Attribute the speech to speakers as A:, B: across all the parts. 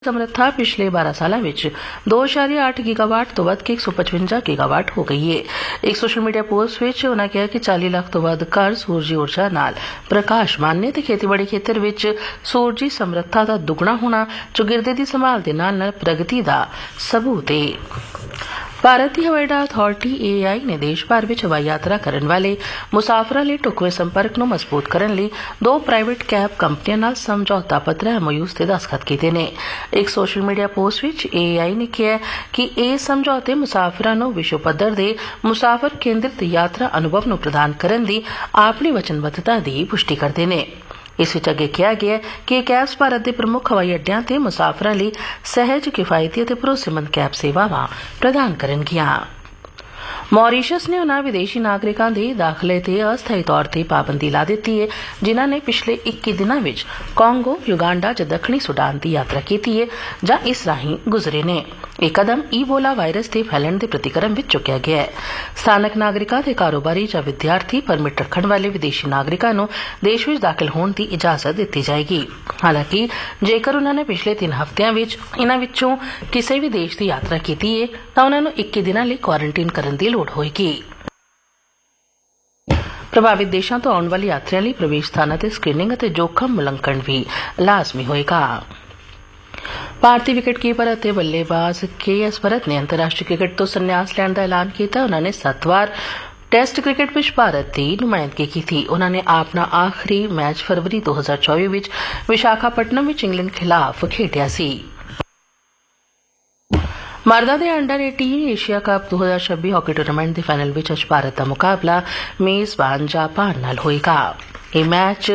A: ਸਮਰੱਥਾ ਪਿਛਲੇ 12 ਸਾਲਾਂ ਵਿੱਚ 2.8 ਗੀਗਾਵਾਟ ਤੋਂ ਵੱਧ ਕੇ 155 ਗੀਗਾਵਾਟ ਹੋ ਗਈ ਹੈ। ਇੱਕ ਸੋਸ਼ਲ ਮੀਡੀਆ ਪੋਸਟ ਵਿੱਚ ਉਨ੍ਹਾਂ ਕਿਹਾ ਕਿ 40 ਲੱਖ ਤੋਂ ਵੱਧ ਘਰ ਸੂਰਜੀ ਊਰਜਾ ਨਾਲ ਪ੍ਰਕਾਸ਼ਮਾਨ ਨੇ ਤੇ ਖੇਤੀਬਾੜੀ ਖੇਤਰ ਵਿੱਚ ਸੂਰਜੀ ਸਮਰੱਥਾ ਦਾ ਦੁੱਗਣਾ ਹੋਣਾ ਚੌਗਿਰਦੇ ਦੀ ਸੰਭਾਲ ਦੇ ਨਾਲ ਪ੍ਰਗਤੀ ਦਾ ਸਬੂਤ ਹੈ। ਭਾਰਤੀ ਹਵਾਈ ਅੱਡਾ ਅਥਾਰਟੀ AAI ਨੇ ਦੇਸ਼ ਭਰ ਵਿੱਚ ਹਵਾਈ ਯਾਤਰਾ ਕਰਨ ਵਾਲੇ ਮੁਸਾਫਰਾਂ ਲਈ ਢੁਕਵੇਂ ਸੰਪਰਕ ਨੂੰ ਮਜ਼ਬੂਤ ਕਰਨ ਲਈ 2 ਪ੍ਰਾਈਵੇਟ ਕੈਬ ਕੰਪਨੀਆਂ ਨਾਲ ਸਮਝੌਤਾ ਪੱਤਰ MOUs ਤੇ ਦਸਤਖਤ ਕੀਤੇ ਨੇ। ਇੱਕ ਸੋਸ਼ਲ ਮੀਡੀਆ ਪੋਸਟ ਵਿੱਚ AAI ਨੇ ਕਿਹਾ ਕਿ ਇਹ ਸਮਝੌਤੇ ਮੁਸਾਫਰਾਂ ਨੂੰ ਵਿਸ਼ਵ ਪੱਧਰ ਦੇ ਮੁਸਾਫਰ ਕੇਂਦਰਿਤ ਯਾਤਰਾ ਅਨੁਭਵ ਨੂੰ ਪ੍ਰਦਾਨ ਕਰਨ ਦੀ ਆਪਣੀ ਵਚਨਬੱਧਤਾ ਦੀ ਪੁਸ਼ਟੀ ਕਰਦੇ ਨੇ। ਇਸ ਵਿੱਚ ਅੱਗੇ ਕਿਹਾ ਗਿਆ ਕਿ ਇਹ ਕੈਬਸ ਭਾਰਤ ਦੇ ਪ੍ਰਮੁੱਖ ਹਵਾਈ ਅੱਡਿਆਂ ਤੇ ਮੁਸਾਫਰਾਂ ਲਈ ਸਹਿਜ, ਕਿਫਾਇਤੀ ਅਤੇ ਭਰੋਸੇਮੰਦ ਕੈਬ ਸੇਵਾਵਾਂ ਪ੍ਰਦਾਨ ਕਰਨਗੀਆਂ। ਮੌਰੀਸ਼ਸ ਨੇ ਉਨ੍ਹਾਂ ਵਿਦੇਸ਼ੀ ਨਾਗਰਿਕਾਂ ਦੇ ਦਾਖਲੇ ਤੇ ਅਸਥਾਈ ਤੌਰ ਤੇ ਪਾਬੰਦੀ ਲਾ ਦਿੱਤੀ ਹੈ ਜਿਨ੍ਹਾਂ ਨੇ ਪਿਛਲੇ 21 ਦਿਨਾਂ ਵਿੱਚ ਕਾਂਗੋ, ਯੁਗਾਂਡਾ ਜਾਂ ਦੱਖਣੀ ਸੁਡਾਨ ਦੀ ਯਾਤਰਾ ਕੀਤੀ ਹੈ ਜਾਂ ਇਸ ਰਾਹੀਂ ਗੁਜ਼ਰੇ ਨੇ। ਇਹ ਕਦਮ ਈਬੋਲਾ ਵਾਇਰਸ ਦੇ ਫੈਲਣ ਦੇ ਪ੍ਰਤੀਕਰਮ ਵਿੱਚ ਚੁੱਕਿਆ ਗਿਆ ਹੈ। ਸਥਾਨਕ ਨਾਗਰਿਕਾਂ ਤੇ ਕਾਰੋਬਾਰੀ ਜਾਂ ਵਿਦਿਆਰਥੀ ਪਰਮਿਟ ਰੱਖਣ ਵਾਲੇ ਵਿਦੇਸ਼ੀ ਨਾਗਰਿਕਾਂ ਨੂੰ ਦੇਸ਼ ਵਿੱਚ ਦਾਖਲ ਹੋਣ ਦੀ ਇਜਾਜ਼ਤ ਦਿੱਤੀ ਜਾਏਗੀ। ਹਾਲਾਂਕਿ ਜੇਕਰ ਉਨ੍ਹਾਂ ਨੇ ਪਿਛਲੇ 3 ਹਫ਼ਤਿਆਂ ਵਿੱਚ ਇਨ੍ਹਾਂ ਵਿੱਚੋਂ ਕਿਸੇ ਵੀ ਦੇਸ਼ ਦੀ ਯਾਤਰਾ ਕੀਤੀ ਹੈ ਤਾਂ ਉਨ੍ਹਾਂ ਨੂੰ 21 ਦਿਨਾਂ ਲਈ ਕੁਆਰੰਟਾਈਨ ਕਰਨ ਦੀ ਲੋੜ ਹੋਏਗੀ। ਪ੍ਰਭਾਵਿਤ ਦੇਸ਼ਾਂ ਤੋਂ ਆਉਣ ਵਾਲੇ ਯਾਤਰੀਆਂ ਲਈ ਪ੍ਰਵੇਸ਼ ਸਥਾਨਾਂ ਤੇ ਸਕਰੀਨਿੰਗ ਅਤੇ ਜੋਖਮ ਮੁਲਾਂਕਣ ਵੀ ਲਾਜ਼ਮੀ ਹੋਏਗਾ। ਭਾਰਤੀ ਵਿਕਟਕੀਪਰ ਅਤੇ ਬੱਲੇਬਾਜ਼ KS ਭਰਤ ਨੇ ਅੰਤਰਰਾਸ਼ਟਰੀ ਕ੍ਰਿਕਟ ਤੋਂ ਸੰਨਿਆਸ ਲੈਣ ਦਾ ਐਲਾਨ ਕੀਤਾ। ਉਨ੍ਹਾਂ ਨੇ 7 ਵਾਰ ਟੈਸਟ ਕ੍ਰਿਕਟ ਵਿੱਚ ਭਾਰਤ ਦੀ ਨੁਮਾਇੰਦਗੀ ਕੀਤੀ। ਉਨ੍ਹਾਂ ਨੇ ਆਪਣਾ ਆਖਰੀ ਮੈਚ ਫਰਵਰੀ 2024 ਵਿੱਚ ਵਿਸ਼ਾਖਾਪਟਨਮ ਵਿੱਚ ਇੰਗਲੈਂਡ ਖਿਲਾਫ ਖੇਡਿਆ ਸੀ। ਮਰਦਾਂ ਦੇ under 18 Asia cup 2026 hockey tournament ਦੇ ਫਾਈਨਲ ਵਿੱਚ ਅੱਜ ਭਾਰਤ ਦਾ ਮੁਕਾਬਲਾ ਮੇਜ਼ਬਾਨ ਜਾਪਾਨ ਨਾਲ ਹੋਏਗਾ। ਇਹ ਮੈਚ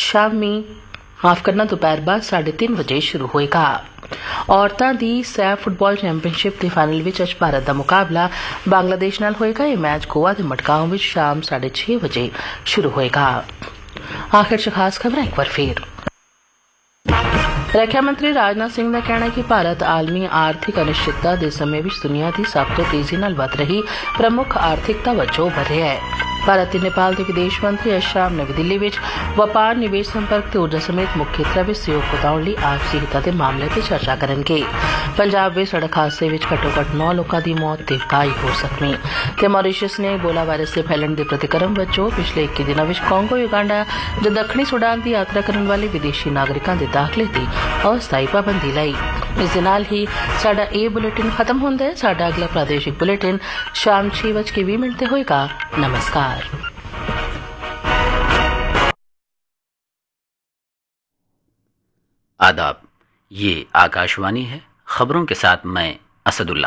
A: ਦੁਪਹਿਰ ਬਾਅਦ 3:30 ਵਜੇ ਸ਼ੁਰੂ ਹੋਏਗਾ। ਔਰਤਾਂ ਦੀ ਸੈਫ ਫੁੱਟਬਾਲ ਚੈਂਪੀਅਨਸ਼ਿਪ ਦੇ ਫਾਈਨਲ ਵਿੱਚ ਅੱਜ ਭਾਰਤ ਦਾ ਮੁਕਾਬਲਾ ਬੰਗਲਾਦੇਸ਼ ਨਾਲ ਹੋਏਗਾ। ਇਹ ਮੈਚ ਗੋਆ ਦੇ ਮਡਗਾਓਂ ਵਿੱਚ ਸ਼ਾਮ 6:30 ਵਜੇ ਸ਼ੁਰੂ ਹੋਏਗਾ। ਆਖਿਰ 'ਚ ਖਾਸ ਖਬਰਾਂ ਇੱਕ ਵਾਰ ਫੇਰ। ਰੱਖਿਆ ਮੰਤਰੀ ਰਾਜਨਾਥ ਸਿੰਘ ਦਾ ਕਹਿਣਾ ਹੈ ਕਿ ਭਾਰਤ ਆਲਮੀ ਆਰਥਿਕ ਅਨਿਸ਼ਚਿਤਤਾ ਦੇ ਸਮੇਂ ਵਿੱਚ ਦੁਨੀਆ ਦੀ ਸਭ ਤੋਂ ਤੇਜ਼ੀ ਨਾਲ ਵਧ ਰਹੀ ਪ੍ਰਮੁੱਖ ਆਰਥਿਕਤਾ ਵਜੋਂ ਉੱਭਰ ਰਿਹਾ ਹੈ। ਭਾਰਤ ਤੇ ਨੇਪਾਲ ਦੇ ਵਿਦੇਸ਼ ਮੰਤਰੀ ਅੱਜ ਸ਼ਾਮ ਨਵੀਂ ਦਿੱਲੀ ਵਿੱਚ ਵਪਾਰ, ਨਿਵੇਸ਼, ਸੰਪਰਕ ਤੇ ਊਰਜਾ ਸਮੇਤ ਮੁੱਖ ਖੇਤਰਾਂ ਵਿੱਚ ਸਹਿਯੋਗ ਵਧਾਉਣ ਲਈ ਆਪਸੀ ਹਿੱਤਾਂ ਦੇ ਮਾਮਲੇ ਤੇ ਚਰਚਾ ਕਰਨਗੇ। ਪੰਜਾਬ ਵਿੱਚ ਸੜਕ ਹਾਦਸੇ ਵਿੱਚ ਘੱਟੋ-ਘੱਟ 9 ਲੋਕਾਂ ਦੀ ਮੌਤ ਤੇ 22 ਹੋਰ ਜ਼ਖਮੀ। ਤੇ ਮੌਰੀਸ਼ਸ ਨੇ ਈਬੋਲਾ ਵਾਇਰਸ ਦੇ ਫੈਲਣ ਦੇ ਪ੍ਰਤੀਕਰਮ ਵਜੋਂ ਪਿਛਲੇ 21 ਦਿਨਾਂ ਵਿੱਚ ਕਾਂਗੋ, ਯੁਗਾਂਡਾ ਜਾਂ ਦੱਖਣੀ ਸੁਡਾਨ ਦੀ ਯਾਤਰਾ ਕਰਨ ਵਾਲੇ ਵਿਦੇਸ਼ੀ ਨਾਗਰਿਕਾਂ ਦੇ ਦਾਖਲੇ ਤੇ ਅਸਥਾਈ ਪਾਬੰਦੀ ਲਾਈ। ਇਸ ਦੇ ਨਾਲ ਹੀ ਸਾਡਾ ਇਹ ਬੁਲੇਟਿਨ ਖਤਮ ਹੁੰਦਾ ਹੈ। ਸਾਡਾ ਅਗਲਾ ਪ੍ਰਾਦੇਸ਼ਿਕ ਬੁਲੇਟਿਨ ਸ਼ਾਮ 6:20 ਤੇ ਹੋਏਗਾ। नमस्कार।
B: आदाब, ये आकाशवाणी है। खबरों के साथ मैं असदुल्ला।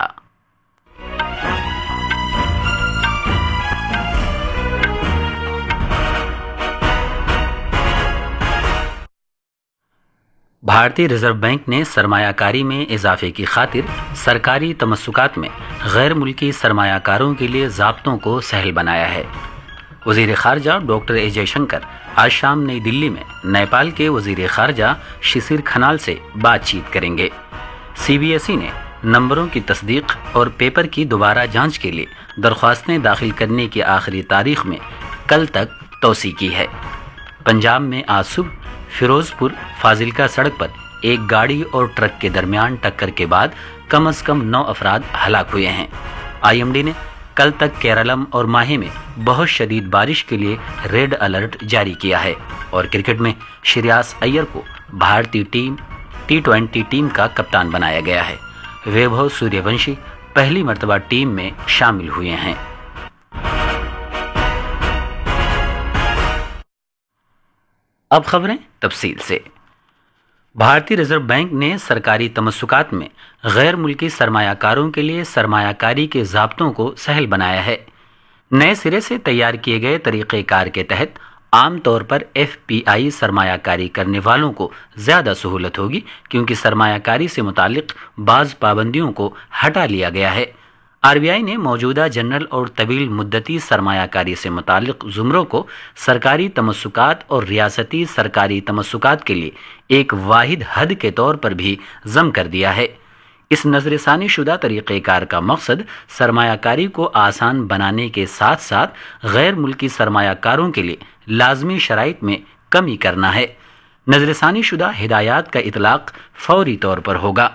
B: भारतीय रिजर्व बैंक ने सरमायाकारी में इजाफे की खातिर सरकारी तमस्सुकात में गैर मुल्की सरमायाकारों के लिए ज़ाब्तों को सहल बनाया है। वज़ीर ख़ारजा डॉक्टर ए जयशंकर आज शाम नई दिल्ली में नेपाल के वज़ीर ख़ारजा शिशिर खनाल से बातचीत करेंगे। CBSE ने नंबरों की तस्दीक और पेपर की दोबारा जांच के लिए दरख्वास्तें दाखिल करने की आखिरी तारीख में कल तक तोसी की है। पंजाब में आज सुबह फिरोजपुर फाजिलका सड़क पर एक गाड़ी और ट्रक के दरमियान टक्कर के बाद कम से कम 9 अफराद हलाक हुए हैं। IMD ने कल तक केरलम और माहे में बहुत शदीद बारिश के लिए रेड अलर्ट जारी किया है। और क्रिकेट में श्रेयस अय्यर को भारतीय टीम T20 टीम का कप्तान बनाया गया है। वैभव सूर्यवंशी पहली मर्तबा टीम में शामिल हुए हैं। अब खबरें तफसील से। भारतीय रिजर्व बैंक ने सरकारी तमस्सुकात में गैर मुल्की सरमायाकारों के लिए सरमायाकारी के ज़ाब्तों को सहल बनाया है। नए सिरे से तैयार किए गए तरीक़ेकार के तहत आम तौर पर FPI सरमायाकारी करने वालों को ज़्यादा सहूलत होगी क्योंकि सरमायाकारी से मुतालिक बाज़ पाबंदियों को हटा लिया गया है। RBI ने मौजूदा जनरल और तवील मुद्दती सरमायाकारी से मुतालिक ज़ुमरों को सरकारी तमस्सुकात और रियासती सरकारी तमस्सुकात के लिए एक वाहिद हद के तौर पर भी ज़म कर दिया है। इस नज़रसानी शुदा तरीक़ेकार का मकसद सरमायाकारी को आसान बनाने के साथ साथ गैर मुल्की सरमायाकारों के लिए लाजमी शराइत में कमी करना है। نظر ثانی شدہ ہدایات کا اطلاق فوری طور پر ہوگا۔